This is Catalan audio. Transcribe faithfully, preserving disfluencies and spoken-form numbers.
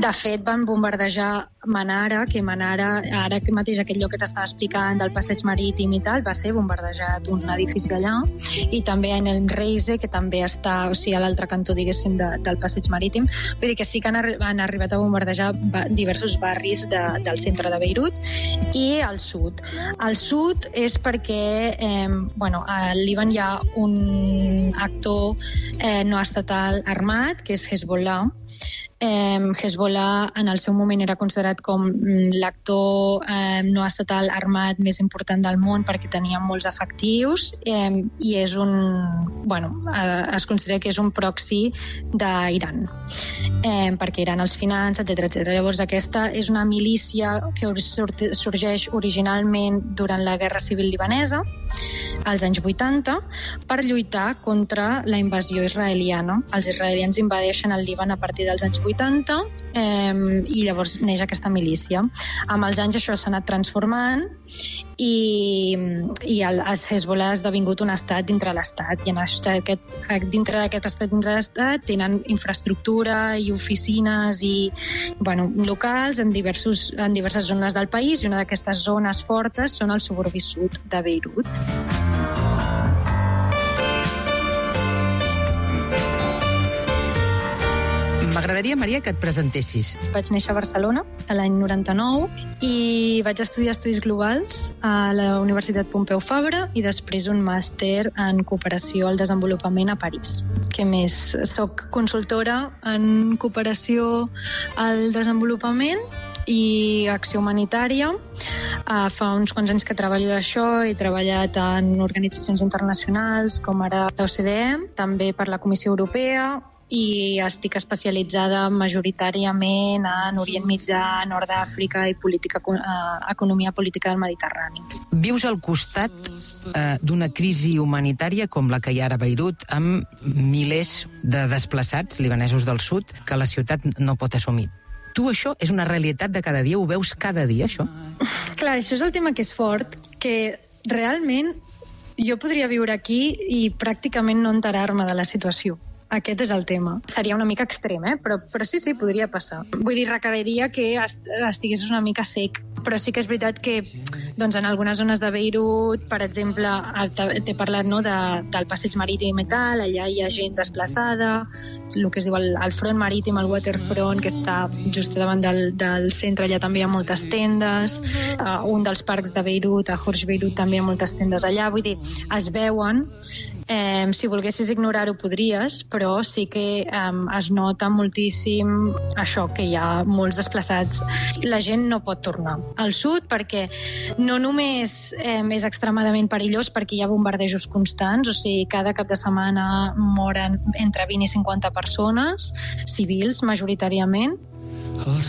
De fet, van bombardejar Manara, que Manara, ara que mateix aquest lloc que t'estava explicant del passeig marítim i tal, va ser bombardejat un edifici allà, i també en el Reise, que també està, o sigui, a l'altre cantó, diguéssim, de, del passeig marítim. Vull dir que sí que han, arri han arribat a bombardejar diversos barris de, del centre de Beirut i al sud. Al sud és perquè, eh, bueno, a Líban hi ha un actor eh, no estatal armat, que és Hezbollah. Eh, Hezbollah en el seu moment era considerat com l'actor eh, no estatal armat més important del món perquè tenia molts efectius eh, i és un, bueno, eh, es considera que és un proxy d'Iran, eh, perquè Iran els finança, etcètera, etcètera. Llavors aquesta és una milícia que sorgeix originalment durant la Guerra Civil Libanesa als anys vuitanta per lluitar contra la invasió israeliana. Els israelians invadeixen el Líban a partir dels anys vuitanta eh, i llavors neix aquesta milícia. Amb els anys això s'ha anat transformant i, i el, el Hezbollah ha esdevingut un estat dintre l'estat i en aquest, dintre d'aquest estat dintre l'estat tenen infraestructura i oficines i bueno, locals en, diversos, en diverses zones del país i una d'aquestes zones fortes són els suburbis sud de Beirut. M'agradaria, Maria, que et presentessis. Vaig néixer a Barcelona l'any noranta-nou i vaig estudiar Estudis Globals a la Universitat Pompeu Fabra i després un màster en Cooperació al Desenvolupament a París. Què més? Soc consultora en Cooperació al Desenvolupament i Acció Humanitària. Uh, fa uns quants anys que treballo d'això, he treballat en organitzacions internacionals com ara l'O C D E, també per la Comissió Europea, i estic especialitzada majoritàriament en Orient Mitjà, Nord d'Àfrica i política, eh, economia política del Mediterrani. Vius al costat eh, d'una crisi humanitària com la que hi ha ara a Beirut, amb milers de desplaçats libanesos del sud que la ciutat no pot assumir. Tu això és una realitat de cada dia? Ho veus cada dia, això? Clar, això és el tema que és fort, que realment jo podria viure aquí i pràcticament no enterar-me de la situació. Aquest és el tema. Seria una mica extrem, eh? però, però sí, sí, podria passar. Vull dir, requeriria que est estigués una mica sec, però sí que és veritat que doncs, en algunes zones de Beirut, per exemple, t'he parlat no, de, del passeig marítim i tal, allà hi ha gent desplaçada, el que es diu el, el front marítim, el waterfront, que està just davant del, del centre, allà també hi ha moltes tendes, uh, un dels parcs de Beirut, a Horsh Beirut, també hi ha moltes tendes allà, vull dir, es veuen. Eh, si volguessis ignorar-ho podries, però sí que eh, es nota moltíssim això, que hi ha molts desplaçats. La gent no pot tornar al sud perquè no només eh, és extremadament perillós perquè hi ha bombardejos constants, o sigui, cada cap de setmana moren entre vint i cinquanta persones, civils majoritàriament,